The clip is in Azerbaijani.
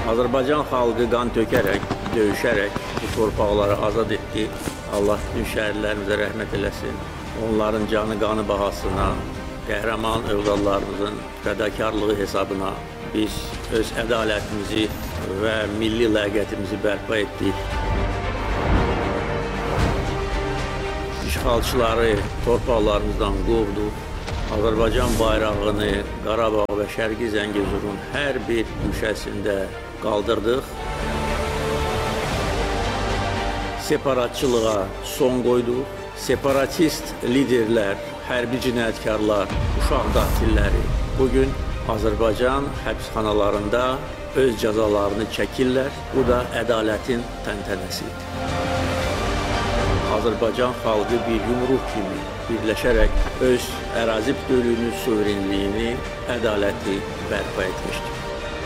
Azərbaycan xalqı qan tökərək, döyüşərək bu torpaqları azad etdi. Allah bütün şəhidlərimizə rəhmət eləsin. Onların canı qanı bahasına, qəhrəman övladlarımızın fədakarlığı hesabına biz öz ədalətimizi və milli ləyaqətimizi bərpa etdik. İşğalçıları torpaqlarımızdan qovduq. Azərbaycan bayrağını Qarabağ və Şərqi Zəngəzurun hər bir güşəsində qaldırdıq. Separatçılığa son qoyduq. Separatist liderlər, hərbi cinayətkarlar, uşaq qatilləri bugün Azərbaycan həbsxanalarında öz cəzalarını çəkirlər. Bu da ədalətin təntənəsidir. Azərbaycan xalqı bir yumruq kimi birləşərək öz ərazi bütövlüyünü, suverenliyini, ədaləti bərpa etmişdir.